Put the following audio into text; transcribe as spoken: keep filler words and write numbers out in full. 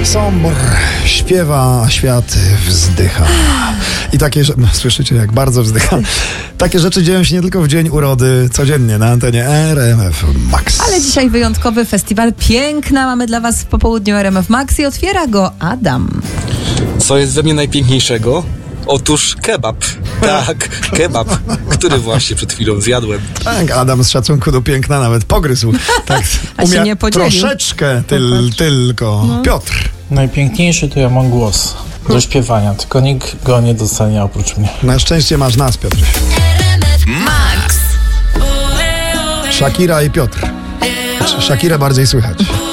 Sombr śpiewa, a świat wzdycha. I takie rzeczy, no, słyszycie jak bardzo wzdycha. Takie rzeczy dzieją się nie tylko w dzień urody, codziennie na antenie R M F Max. Ale dzisiaj wyjątkowy festiwal piękna mamy dla was w popołudniu R M F Max i otwiera go Adam. Co jest we mnie najpiękniejszego? Otóż kebab. Tak, kebab, który właśnie przed chwilą zjadłem. Tak, Adam z szacunku do piękna nawet pogryzł. Tak, A się nie podzielił. Troszeczkę tyl, tylko. No. Piotr. Najpiękniejszy to ja mam głos do śpiewania, tylko nikt go nie docenia oprócz mnie. Na szczęście masz nas, Piotr. Max. Shakira i Piotr. Shakira bardziej słychać.